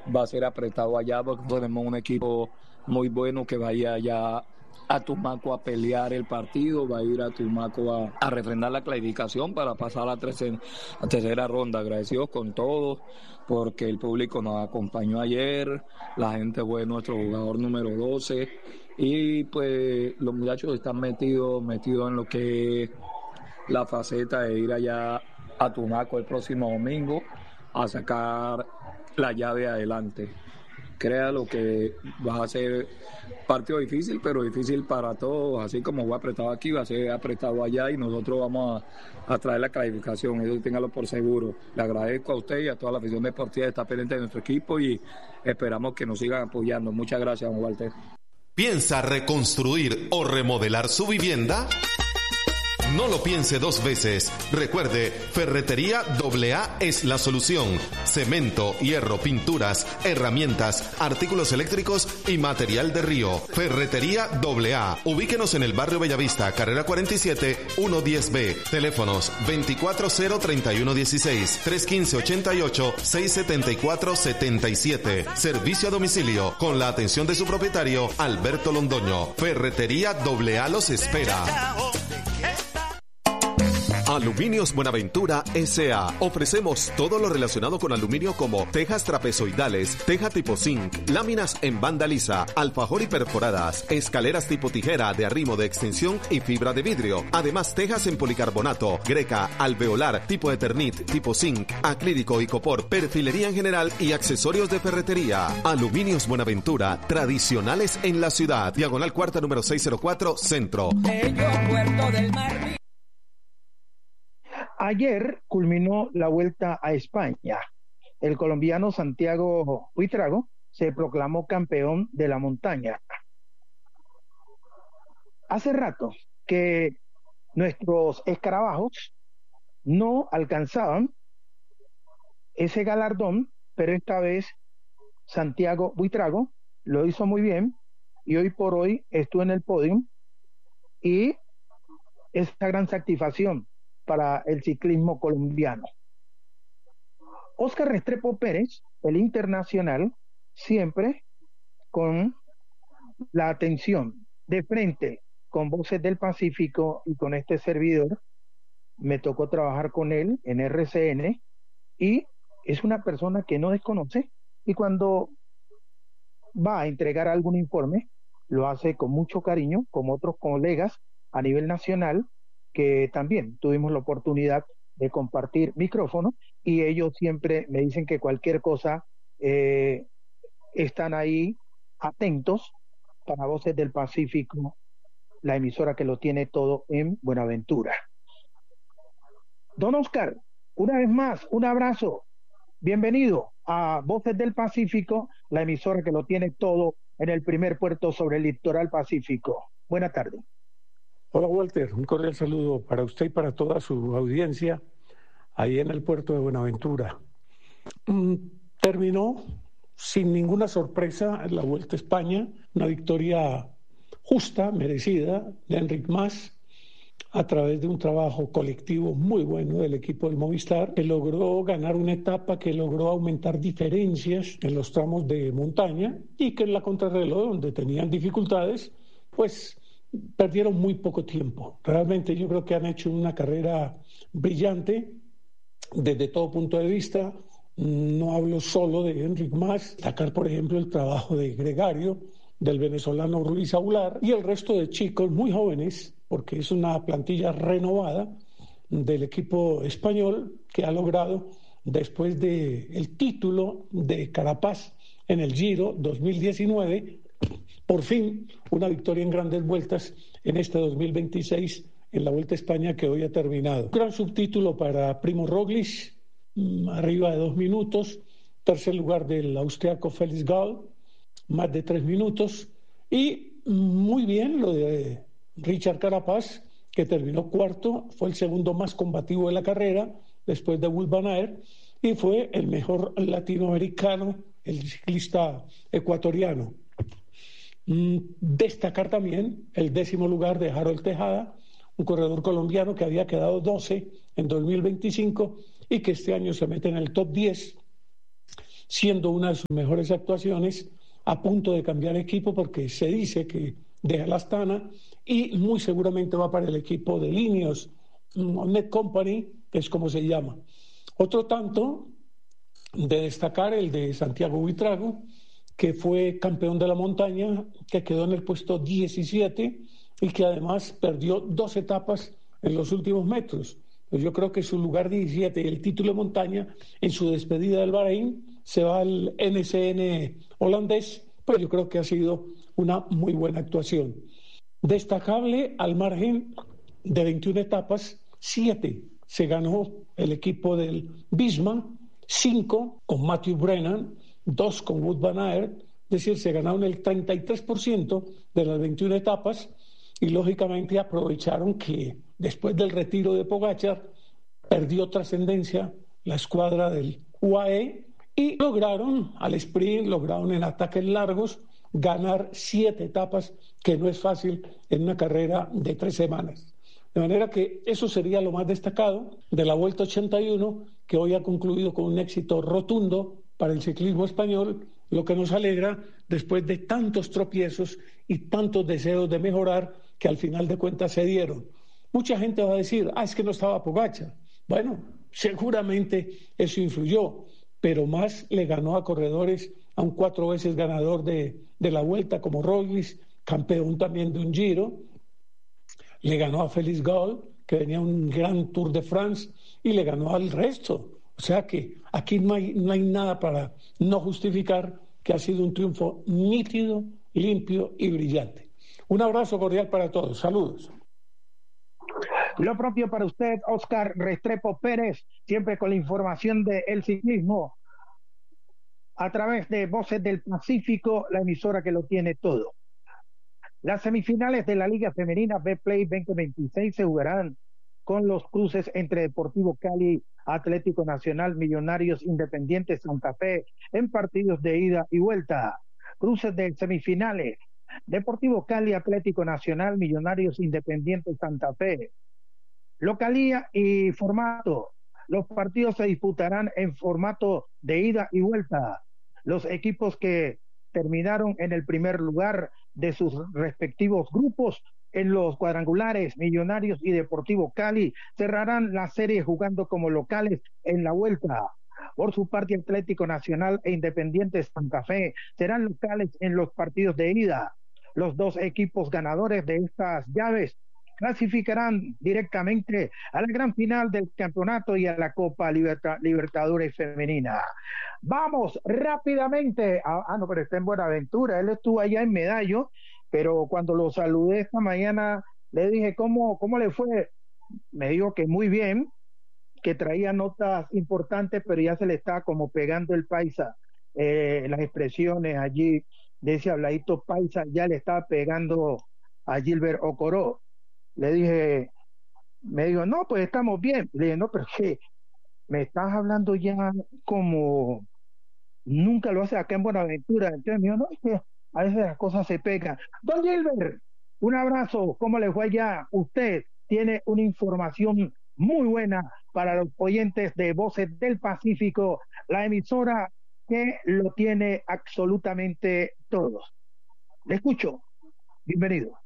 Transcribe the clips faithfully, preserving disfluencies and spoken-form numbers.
va a ser apretado allá porque tenemos un equipo muy bueno que vaya allá a Tumaco a pelear el partido, va a ir a Tumaco a, a refrendar la clasificación para pasar a la tercera, a tercera ronda. Agradecidos con todos porque el público nos acompañó ayer, la gente fue nuestro jugador número doce y pues los muchachos están metidos, metidos en lo que es la faceta de ir allá a Tumaco el próximo domingo a sacar la llave adelante. Créalo que va a ser partido difícil, pero difícil para todos, así como fue apretado aquí, va a ser apretado allá y nosotros vamos a, a traer la clasificación, eso téngalo por seguro. Le agradezco a usted y a toda la afición deportiva de estar pendiente de nuestro equipo y esperamos que nos sigan apoyando. Muchas gracias, don Walter. ¿Piensa reconstruir o remodelar su vivienda? No lo piense dos veces. Recuerde, Ferretería doble A es la solución. Cemento, hierro, pinturas, herramientas, artículos eléctricos y material de río. Ferretería doble A. Ubíquenos en el barrio Bellavista, carrera cuarenta y siete, ciento diez B. Teléfonos veinticuatro cero treinta y uno dieciséis, trescientos quince ochenta y ocho, seiscientos setenta y cuatro setenta y siete. Servicio a domicilio con la atención de su propietario, Alberto Londoño. Ferretería doble A los espera. Aluminios Buenaventura S A Ofrecemos todo lo relacionado con aluminio como tejas trapezoidales, teja tipo zinc, láminas en banda lisa, alfajor y perforadas, escaleras tipo tijera de arrimo de extensión y fibra de vidrio. Además, tejas en policarbonato, greca, alveolar, tipo eternit, tipo zinc, acrílico y copor, perfilería en general y accesorios de ferretería. Aluminios Buenaventura, tradicionales en la ciudad. Diagonal Cuarta número seiscientos cuatro, Centro. Bello Puerto del Mar. Ayer culminó la Vuelta a España. El colombiano Santiago Buitrago se proclamó campeón de la montaña. Hace rato que nuestros escarabajos no alcanzaban ese galardón, pero esta vez Santiago Buitrago lo hizo muy bien y hoy por hoy estuvo en el podio y esta gran satisfacción para el ciclismo colombiano. Óscar Restrepo Pérez, el internacional, siempre con la atención de frente con Voces del Pacífico y con este servidor. Me tocó trabajar con él en R C N y es una persona que no desconoce y cuando va a entregar algún informe lo hace con mucho cariño, como otros colegas a nivel nacional que también tuvimos la oportunidad de compartir micrófono y ellos siempre me dicen que cualquier cosa eh, están ahí atentos para Voces del Pacífico, la emisora que lo tiene todo en Buenaventura. Don Oscar, una vez más, un abrazo, bienvenido a Voces del Pacífico, la emisora que lo tiene todo en el primer puerto sobre el litoral pacífico. Buena tarde. Hola Walter, un cordial saludo para usted y para toda su audiencia ahí en el puerto de Buenaventura. Mm, terminó sin ninguna sorpresa la Vuelta a España, una victoria justa, merecida de Enric Mas a través de un trabajo colectivo muy bueno del equipo del Movistar, que logró ganar una etapa, que logró aumentar diferencias en los tramos de montaña y que en la contrarreloj, donde tenían dificultades, pues perdieron muy poco tiempo. Realmente yo creo que han hecho una carrera brillante desde todo punto de vista. No hablo solo de Enric Mas, destacar por ejemplo el trabajo de Gregario, del venezolano Ruiz Aular y el resto de chicos muy jóvenes, porque es una plantilla renovada del equipo español que ha logrado, después del título de Carapaz en el Giro dos mil diecinueve, por fin una victoria en grandes vueltas en este dos mil veintiséis en la Vuelta a España que hoy ha terminado. Un gran subtítulo para Primo Roglic, arriba de dos minutos, tercer lugar del austriaco Felix Gall, más de tres minutos, y muy bien lo de Richard Carapaz, que terminó cuarto, fue el segundo más combativo de la carrera, después de Wout van Aert, y fue el mejor latinoamericano, el ciclista ecuatoriano. Destacar también el décimo lugar de Harold Tejada, un corredor colombiano que había quedado doce en dos mil veinticinco y que este año se mete en el top diez siendo una de sus mejores actuaciones, a punto de cambiar equipo porque se dice que deja la Astana y muy seguramente va para el equipo de Ineos Net Company, que es como se llama. Otro tanto de destacar el de Santiago Buitrago, que fue campeón de la montaña, que quedó en el puesto diecisiete y que además perdió dos etapas en los últimos metros. Pues yo creo que su lugar diecisiete y el título de montaña en su despedida del Bahrein se va al N S N holandés, pero yo creo que ha sido una muy buena actuación. Destacable al margen de veintiuna etapas, siete se ganó el equipo del Visma, cinco con Matthew Brennan, dos con Wout van Aert, es decir, se ganaron el treinta y tres por ciento de las veintiuna etapas y lógicamente aprovecharon que después del retiro de Pogačar perdió trascendencia la escuadra del U A E y lograron al sprint, lograron en ataques largos ganar siete etapas, que no es fácil en una carrera de tres semanas. De manera que eso sería lo más destacado de la Vuelta ochenta y uno, que hoy ha concluido con un éxito rotundo para el ciclismo español, lo que nos alegra después de tantos tropiezos y tantos deseos de mejorar que al final de cuentas se dieron. Mucha gente va a decir, ah, es que no estaba Pogačar. Bueno, seguramente eso influyó, pero más le ganó a corredores, a un cuatro veces ganador de, de la Vuelta como Roglic, campeón también de un Giro, le ganó a Félix Gall, que venía un gran Tour de France, y le ganó al resto. O sea que aquí no hay, no hay nada para no justificar que ha sido un triunfo nítido, limpio y brillante. Un abrazo cordial para todos. Saludos. Lo propio para usted, Óscar Restrepo Pérez, siempre con la información del ciclismo a través de Voces del Pacífico, la emisora que lo tiene todo. Las semifinales de la Liga Femenina Betplay veinte veintiséis se jugarán con los cruces entre Deportivo Cali, Atlético Nacional, Millonarios, Independiente Santa Fe en partidos de ida y vuelta. Cruces de semifinales: Deportivo Cali, Atlético Nacional, Millonarios, Independiente Santa Fe. Localía y formato: los partidos se disputarán en formato de ida y vuelta. Los equipos que terminaron en el primer lugar de sus respectivos grupos en los cuadrangulares, Millonarios y Deportivo Cali, cerrarán la serie jugando como locales en la vuelta. Por su parte, Atlético Nacional e Independiente Santa Fe serán locales en los partidos de ida. Los dos equipos ganadores de estas llaves clasificarán directamente a la gran final del campeonato y a la Copa Liberta, Libertadores Femenina. Vamos rápidamente a, ah no, pero está en Buenaventura, él estuvo allá en Medallo, pero cuando lo saludé esta mañana le dije cómo, cómo le fue, me dijo que muy bien, que traía notas importantes, pero ya se le está como pegando el paisa, eh, las expresiones allí de ese habladito paisa, ya le estaba pegando a Gilbert Ocoró. Le dije, me dijo, no, pues estamos bien. Le dije, no, pero ¿qué? Me estás hablando ya como nunca lo hace acá en Buenaventura. Entonces me dijo, no, es que a veces las cosas se pegan. Don Gilbert, un abrazo, ¿cómo le fue allá? Usted tiene una información muy buena para los oyentes de Voces del Pacífico, la emisora que lo tiene absolutamente todo. Le escucho. Bienvenido.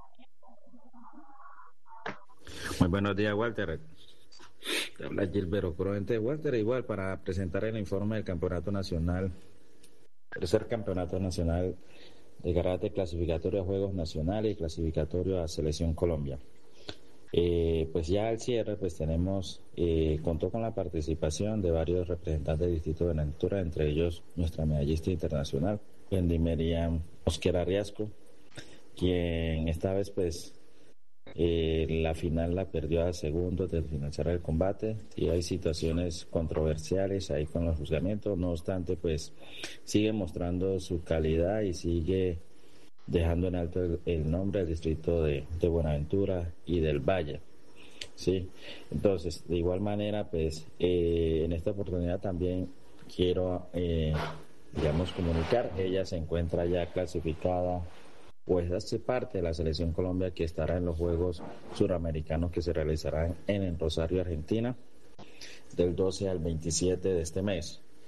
Muy buenos días, Walter. Habla Gilbert Ocoró, de Walter, igual para presentar el informe del Campeonato Nacional, tercer Campeonato Nacional de Karate clasificatorio a Juegos Nacionales y clasificatorio a Selección Colombia. Eh, pues ya al cierre, pues tenemos, eh, contó con la participación de varios representantes del Distrito de Buenaventura, entre ellos nuestra medallista internacional, Wendy Meriam Mosquera Riasco, quien esta vez pues Eh, la final la perdió a segundos del finalizar el combate y hay situaciones controversiales ahí con los juzgamientos. No obstante, pues sigue mostrando su calidad y sigue dejando en alto el, el nombre del distrito de, de Buenaventura y del Valle. Sí, entonces de igual manera, pues eh, en esta oportunidad también quiero eh, digamos comunicar, ella se encuentra ya clasificada, pues hace parte de la Selección Colombia, que estará en los Juegos Suramericanos que se realizarán en el Rosario, Argentina, del doce al veintisiete de este mes.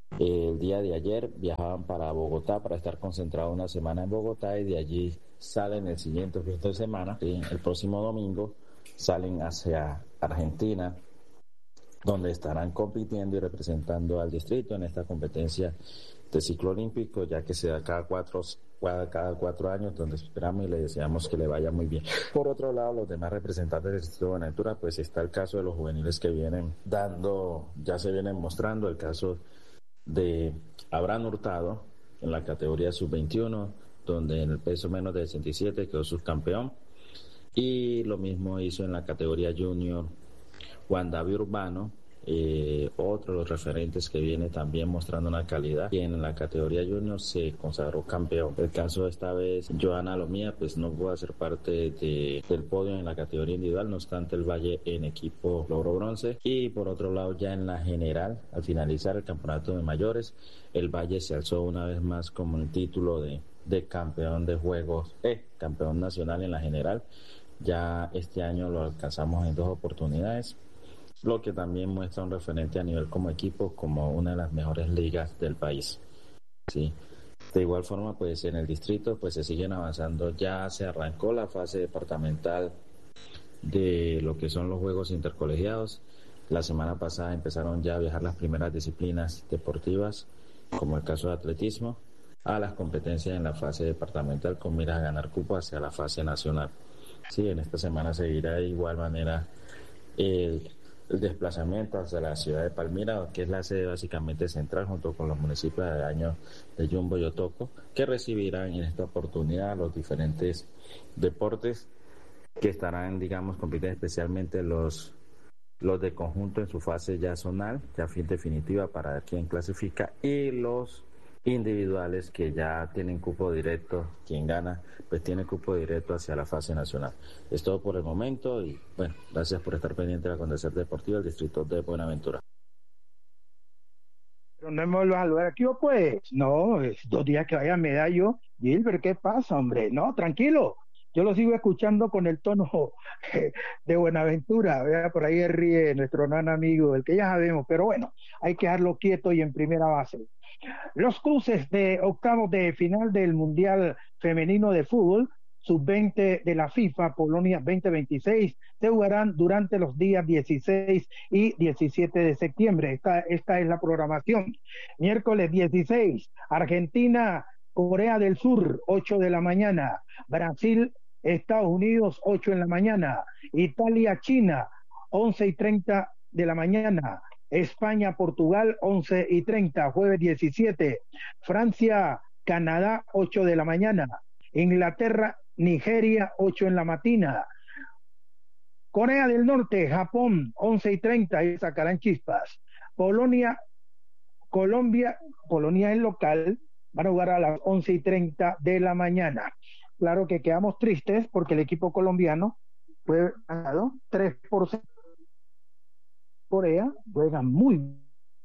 El día de ayer viajaban para Bogotá para estar concentrados una semana en Bogotá y de allí salen el siguiente fin de semana, ¿sí? El próximo domingo salen hacia Argentina, donde estarán compitiendo y representando al distrito en esta competencia de ciclo olímpico, ya que se da cada cuatro, cada, cada cuatro años, donde esperamos y le deseamos que le vaya muy bien. Por otro lado, los demás representantes del distrito de Buenaventura, pues está el caso de los juveniles que vienen dando, ya se vienen mostrando, el caso de Abraham Hurtado en la categoría sub veintiuno, donde en el peso menos de sesenta y siete quedó subcampeón, y lo mismo hizo en la categoría junior Juan David Urbano, eh, otro de los referentes que viene también mostrando una calidad, y en la categoría junior se consagró campeón. El caso de esta vez, Joana Lomía, pues no pudo hacer parte de, del podio en la categoría individual, no obstante el Valle en equipo logró bronce. Y por otro lado, ya en la general, al finalizar el campeonato de mayores, el Valle se alzó una vez más como el título de, de campeón de juegos, eh, campeón nacional en la general. Ya este año lo alcanzamos en dos oportunidades, lo que también muestra un referente a nivel como equipo, como una de las mejores ligas del país. Sí. De igual forma, pues en el distrito pues se siguen avanzando. Ya se arrancó la fase departamental de lo que son los juegos intercolegiados. La semana pasada empezaron ya a viajar las primeras disciplinas deportivas, como el caso de atletismo, a las competencias en la fase departamental con miras a ganar cupo hacia la fase nacional. Sí, en esta semana seguirá de igual manera el el desplazamiento hacia la ciudad de Palmira, que es la sede básicamente central, junto con los municipios de Daño de Yumbo y Otoco, que recibirán en esta oportunidad los diferentes deportes que estarán, digamos, compitiendo, especialmente los los de conjunto en su fase ya zonal, ya fin definitiva para ver quién clasifica, y los individuales que ya tienen cupo directo, quien gana pues tiene cupo directo hacia la fase nacional. Es todo por el momento y bueno, gracias por estar pendiente de la Acontecer Deportiva del distrito de Buenaventura. Pero no hemos saludado aquí, pues, no, es dos días que vaya medallo. Gilbert, ¿qué pasa, hombre? No, tranquilo, yo lo sigo escuchando con el tono de Buenaventura. Vea, por ahí ríe nuestro gran amigo, el que ya sabemos, pero bueno, hay que dejarlo quieto y en primera base. Los cruces de octavos de final del Mundial Femenino de Fútbol sub veinte de la FIFA Polonia veinte veintiséis se jugarán durante los días dieciséis y diecisiete de septiembre. Esta, esta es la programación. Miércoles dieciséis, Argentina, Corea del Sur, ocho de la mañana. Brasil, Estados Unidos, ocho en la mañana. Italia, China, once y treinta de la mañana. España, Portugal, once y treinta, jueves diecisiete. Francia, Canadá, ocho de la mañana. Inglaterra, Nigeria, ocho en la mañana. Corea del Norte, Japón, once y treinta, y sacarán chispas. Polonia, Colombia, Polonia es local, van a jugar a las once y treinta de la mañana. Claro que quedamos tristes porque el equipo colombiano fue ganado tres por cero. Corea juega muy bien.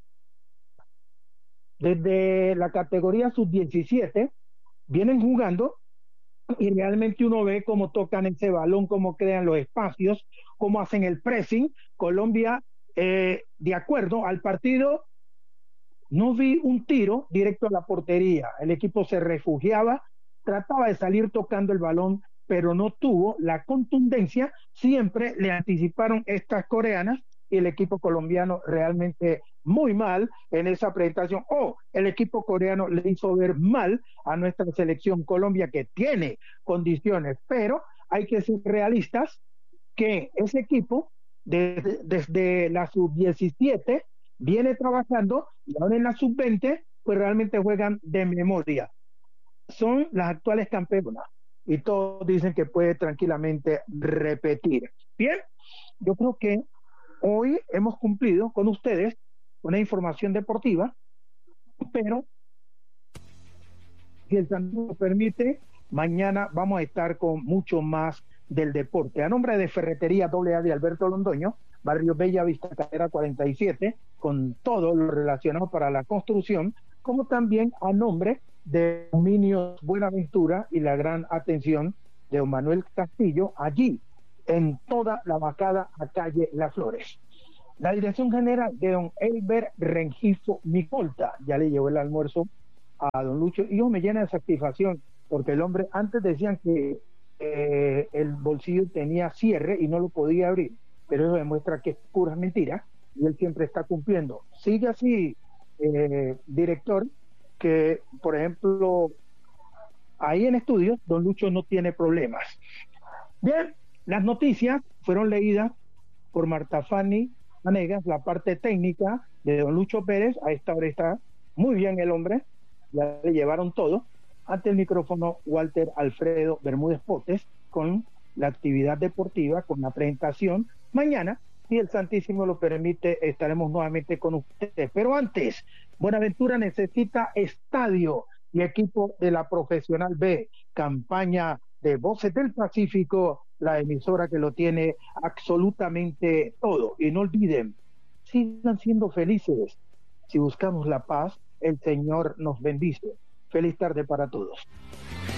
Desde la categoría sub diecisiete vienen jugando y realmente uno ve cómo tocan ese balón, cómo crean los espacios, cómo hacen el pressing. Colombia, eh, de acuerdo al partido, no vi un tiro directo a la portería. El equipo se refugiaba, trataba de salir tocando el balón, pero no tuvo la contundencia. Siempre le anticiparon estas coreanas y el equipo colombiano realmente muy mal en esa presentación. O oh, el equipo coreano le hizo ver mal a nuestra selección Colombia, que tiene condiciones, pero hay que ser realistas que ese equipo desde, desde la sub diecisiete viene trabajando y ahora en la sub veinte pues realmente juegan de memoria. Son las actuales campeonas y todos dicen que puede tranquilamente repetir. Bien, yo creo que hoy hemos cumplido con ustedes una información deportiva, pero si el Santo nos permite, mañana vamos a estar con mucho más del deporte. A nombre de Ferretería doble A de Alberto Londoño, Barrio Bella Vista Carrera cuarenta y siete, con todo lo relacionado para la construcción, como también a nombre de Dominios Buenaventura y la gran atención de don Manuel Castillo, allí en toda la bajada a calle Las Flores. La dirección general de don Elber Rengifo Micolta, ya le llevó el almuerzo a don Lucho, y yo me llena de satisfacción, porque el hombre, antes decían que eh, el bolsillo tenía cierre y no lo podía abrir, pero eso demuestra que es pura mentira, y él siempre está cumpliendo. Sigue así, eh, director, que por ejemplo, ahí en estudios, don Lucho no tiene problemas. Bien, las noticias fueron leídas por Marta Fanny Vanegas, la parte técnica de don Lucho Pérez. A esta hora está muy bien el hombre, ya le llevaron todo. Ante el micrófono, Walter Alfredo Bermúdez Potes, con la actividad deportiva, con la presentación. Mañana, si el Santísimo lo permite, estaremos nuevamente con ustedes. Pero antes, Buenaventura necesita estadio y equipo de la Profesional B. Campaña de Voces del Pacífico, la emisora que lo tiene absolutamente todo. Y no olviden, sigan siendo felices. Si buscamos la paz, el Señor nos bendice. Feliz tarde para todos.